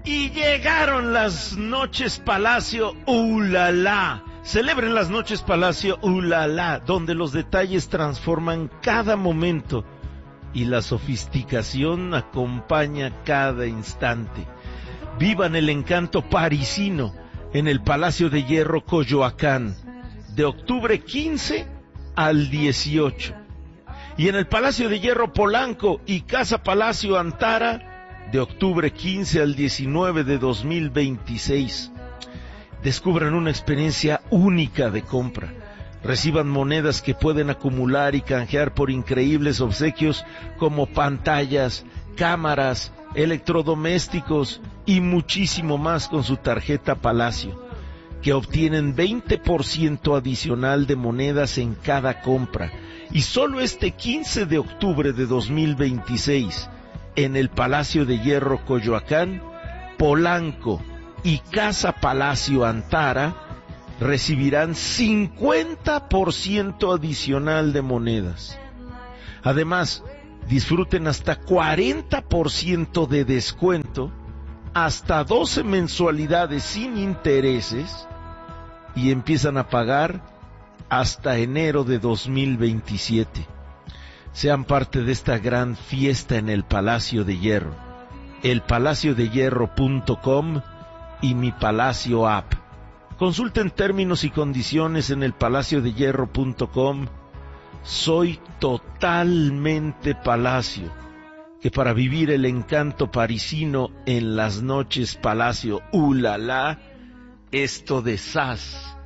Y llegaron las noches Palacio ¡Ulala! Celebren las noches Palacio ¡Ulala! Donde los detalles transforman cada momento y la sofisticación acompaña cada instante. Vivan el encanto parisino en el Palacio de Hierro Coyoacán, de octubre 15 al 18. Y en el Palacio de Hierro Polanco y Casa Palacio Antara, de octubre 15 al 19 de 2026. Descubran una experiencia única de compra. Reciban monedas que pueden acumular y canjear por increíbles obsequios como pantallas, cámaras, electrodomésticos y muchísimo más con su tarjeta Palacio, que obtienen 20% adicional de monedas en cada compra. Y solo este 15 de octubre de 2026, en el Palacio de Hierro Coyoacán, Polanco y Casa Palacio Antara, recibirán 50% adicional de monedas. Además, disfruten hasta 40% de descuento, hasta 12 mensualidades sin intereses, y empiezan a pagar hasta enero de 2027. Sean parte de esta gran fiesta en el Palacio de Hierro, elpalaciodehierro.com y Mi Palacio App. Consulten términos y condiciones en elpalaciodehierro.com. Soy totalmente Palacio, que para vivir el encanto parisino en las noches Palacio ¡Ulala! Esto de SAS